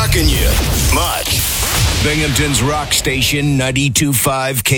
rocking you much. Binghamton's rock station 92.5 K.